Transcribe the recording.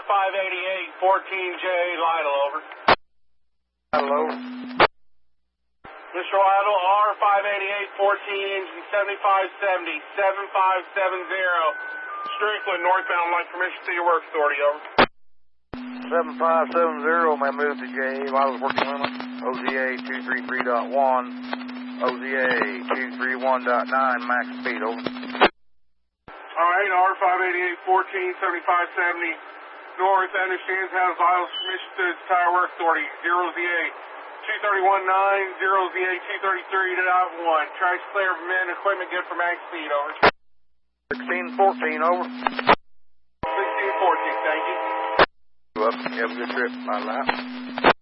R588 14J Lytle, over. Hello. Mr. Lytle, R588 14 engine 7570 7570. Strickland, northbound, like permission to your work authority, over. 7570, may move to J. While I was working limit. OZA 233.1. OZA 231.9, max speed, over. Alright, R588 14 7570 north, understands has Lytle's permission to its tire work authority. 0ZA 231.9, 0ZA 233.1. Tracks clear of men, equipment good for max speed, over. 1614, over. 1614, thank you. You're welcome. You have a good trip, my lap.